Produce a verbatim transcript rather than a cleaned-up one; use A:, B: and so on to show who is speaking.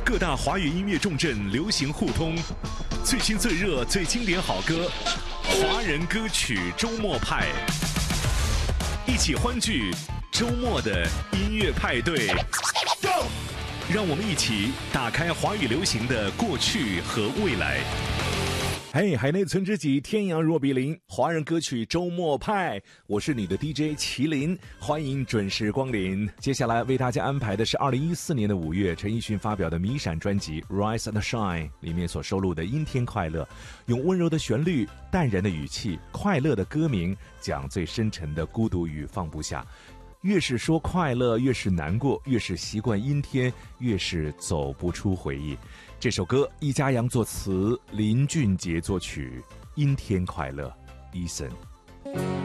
A: 各大华语音乐重镇流行互通，最新最热最经典好歌，华人歌曲周末派，一起欢聚周末的音乐派对。让我们一起打开华语流行的过去和未来。嘿，海内存知己，天阳若比邻，华人歌曲周末派，我是你的 D J 麒麟，欢迎准时光临。接下来为大家安排的是二零一四年的五月，陈奕迅发表的迷闪专辑《Rise and Shine》里面所收录的《阴天快乐》，用温柔的旋律、淡然的语气、快乐的歌名，讲最深沉的孤独与放不下。越是说快乐，越是难过；越是习惯阴天，越是走不出回忆。这首歌，易家扬作词，林俊杰作曲，《阴天快乐》，Eason。